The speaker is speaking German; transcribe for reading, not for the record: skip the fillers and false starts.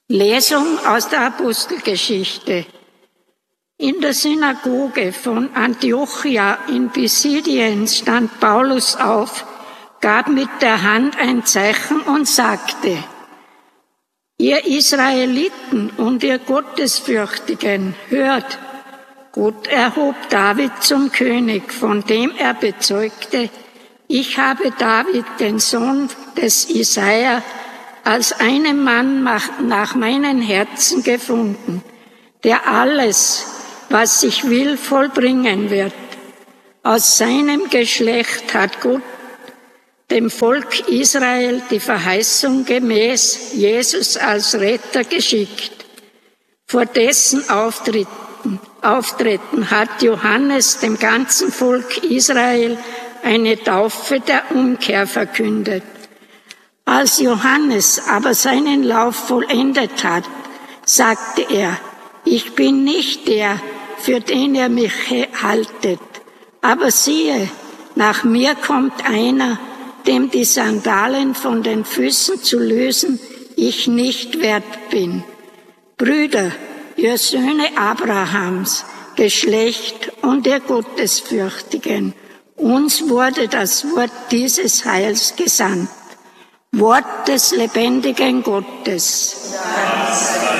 Lesung aus der Apostelgeschichte. In der Synagoge von Antiochia in Pisidien stand Paulus auf, gab mit der Hand ein Zeichen und sagte: Ihr Israeliten und ihr Gottesfürchtigen, hört! Gott erhob David zum König, von dem er bezeugte: Ich habe David, den Sohn des Jesaja, als einen Mann nach meinem Herzen gefunden, der alles, was ich will, vollbringen wird. Aus seinem Geschlecht hat Gott dem Volk Israel die Verheißung gemäß Jesus als Retter geschickt. Vor dessen Auftreten hat Johannes dem ganzen Volk Israel eine Taufe der Umkehr verkündet. Als Johannes aber seinen Lauf vollendet hat, sagte er: Ich bin nicht der, für den ihr mich haltet, aber siehe, nach mir kommt einer, dem die Sandalen von den Füßen zu lösen ich nicht wert bin. Brüder, ihr Söhne Abrahams, Geschlecht und ihr Gottesfürchtigen, uns wurde das Wort dieses Heils gesandt. Wort des lebendigen Gottes.